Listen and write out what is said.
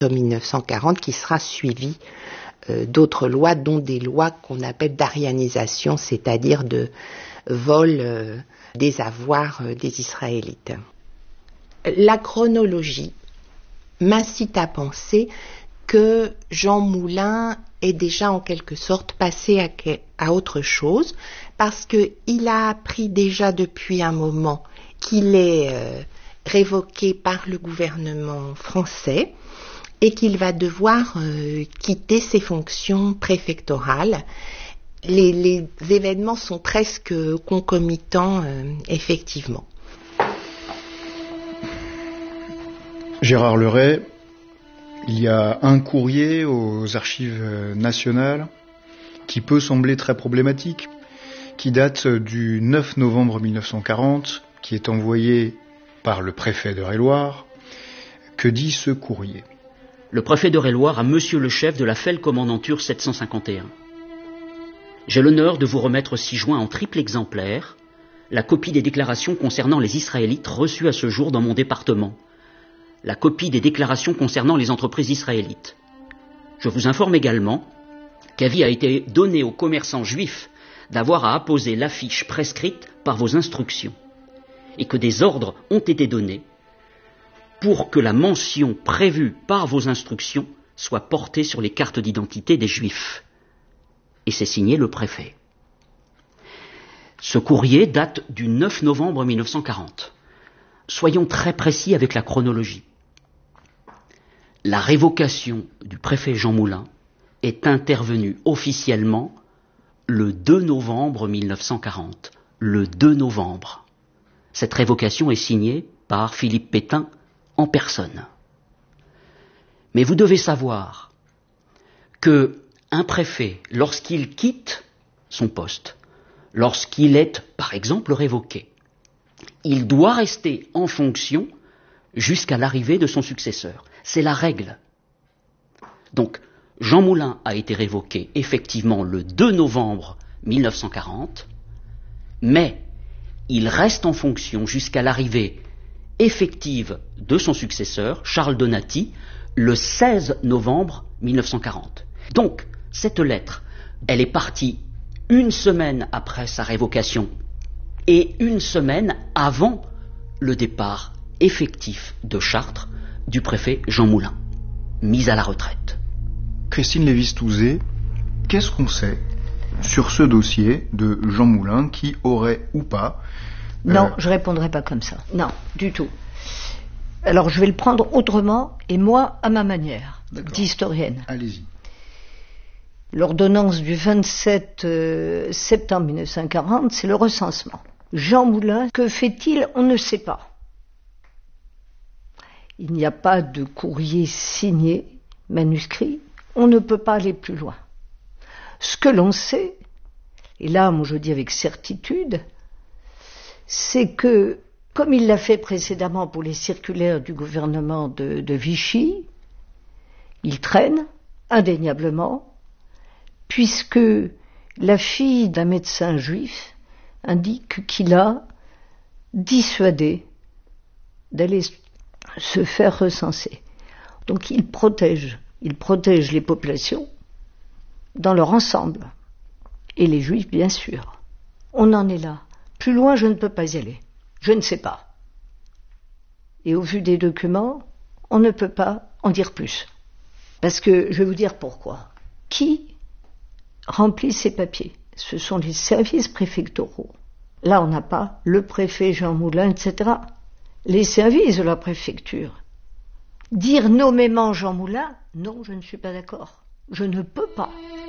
en 1940 qui sera suivi d'autres lois, dont des lois qu'on appelle d'arianisation, c'est-à-dire de vol des avoirs des Israélites. La chronologie m'incite à penser que Jean Moulin est déjà en quelque sorte passé à autre chose, parce qu'il a appris déjà depuis un moment qu'il est révoqué par le gouvernement français et qu'il va devoir quitter ses fonctions préfectorales. Les événements sont presque concomitants, effectivement. Gérard Leray, il y a un courrier aux archives nationales qui peut sembler très problématique, qui date du 9 novembre 1940, qui est envoyé par le préfet d'Eure-et-Loir. Que dit ce courrier ? Le préfet d'Eure-et-Loir à monsieur le chef de la Fel-Commandanture 751. J'ai l'honneur de vous remettre ci-joint en triple exemplaire la copie des déclarations concernant les Israélites reçues à ce jour dans mon département, la copie des déclarations concernant les entreprises israélites. Je vous informe également qu'avis a été donné aux commerçants juifs d'avoir à apposer l'affiche prescrite par vos instructions et que des ordres ont été donnés pour que la mention prévue par vos instructions soit portée sur les cartes d'identité des Juifs. Et c'est signé le préfet. Ce courrier date du 9 novembre 1940. Soyons très précis avec la chronologie. La révocation du préfet Jean Moulin est intervenue officiellement le 2 novembre 1940. Le 2 novembre. Cette révocation est signée par Philippe Pétain en personne. Mais vous devez savoir que un préfet, lorsqu'il quitte son poste, lorsqu'il est, par exemple, révoqué, il doit rester en fonction jusqu'à l'arrivée de son successeur. C'est la règle. Donc, Jean Moulin a été révoqué effectivement le 2 novembre 1940, mais il reste en fonction jusqu'à l'arrivée effective de son successeur, Charles Donati, le 16 novembre 1940. Donc, cette lettre, elle est partie une semaine après sa révocation et une semaine avant le départ effectif de Chartres du préfet Jean Moulin, mis à la retraite. Christine Lévy-Stouzet, qu'est-ce qu'on sait sur ce dossier de Jean Moulin qui aurait ou pas... Non, je répondrai pas comme ça. Non, du tout. Alors je vais le prendre autrement et moi à ma manière d'historienne. Allez-y. L'ordonnance du 27 septembre 1940, c'est le recensement. Jean Moulin, que fait-il ? On ne sait pas. Il n'y a pas de courrier signé, manuscrit. On ne peut pas aller plus loin. Ce que l'on sait, et là, moi je dis avec certitude, c'est que, comme il l'a fait précédemment pour les circulaires du gouvernement de Vichy, il traîne, indéniablement, puisque la fille d'un médecin juif indique qu'il a dissuadé d'aller se faire recenser. Donc il protège les populations dans leur ensemble, et les juifs bien sûr. On en est là. Plus loin, je ne peux pas y aller. Je ne sais pas. Et au vu des documents, on ne peut pas en dire plus. Parce que, je vais vous dire pourquoi. Qui remplit ces papiers ? Ce sont les services préfectoraux. Là, on n'a pas le préfet Jean Moulin, etc. Les services de la préfecture. Dire nommément Jean Moulin, non, je ne suis pas d'accord. Je ne peux pas.